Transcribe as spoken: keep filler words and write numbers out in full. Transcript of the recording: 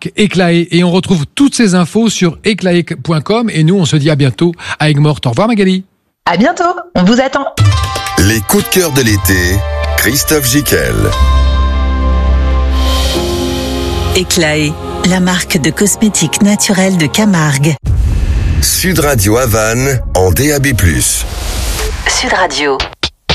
marque Eclaé. Et on retrouve toutes ces infos sur eclaé point com. Et nous, on se dit à bientôt à Aigues-Mortes. Au revoir Magali. À bientôt, on vous attend. Les coups de cœur de l'été, Christophe Jiquel. Eclaé, la marque de cosmétiques naturels de Camargue. Sud Radio Havane en D A B plus. Sud Radio.